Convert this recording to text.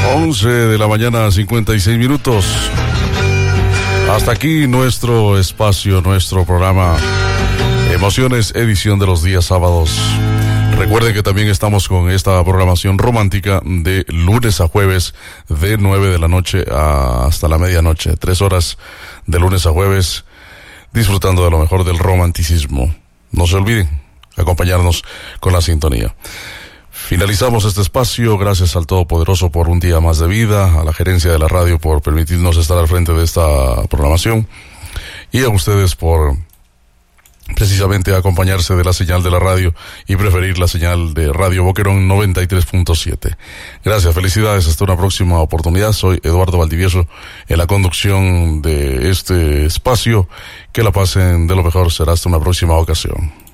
11 de la mañana, 56 minutos. Hasta aquí nuestro espacio, nuestro programa Emociones, edición de los días sábados. Recuerden que también estamos con esta programación romántica de lunes a jueves, de 9 de la noche hasta la medianoche. 3 horas de lunes a jueves, disfrutando de lo mejor del romanticismo. No se olviden acompañarnos con la sintonía. Finalizamos este espacio. Gracias al Todopoderoso por un día más de vida, a la gerencia de la radio por permitirnos estar al frente de esta programación y a ustedes por precisamente acompañarse de la señal de la radio y preferir la señal de Radio Boquerón 93.7. Gracias, felicidades, hasta una próxima oportunidad. Soy Eduardo Valdivieso en la conducción de este espacio. Que la pasen de lo mejor, será hasta una próxima ocasión.